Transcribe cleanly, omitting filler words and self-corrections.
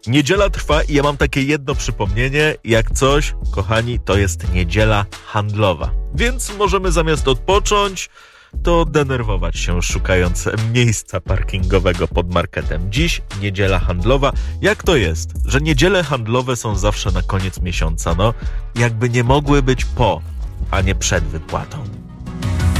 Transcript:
Niedziela trwa i ja mam takie jedno przypomnienie, jak coś, kochani, to jest niedziela handlowa. Więc możemy zamiast odpocząć, to denerwować się szukając miejsca parkingowego pod marketem. Dziś niedziela handlowa. Jak to jest, że niedziele handlowe są zawsze na koniec miesiąca? No, jakby nie mogły być po, a nie przed wypłatą.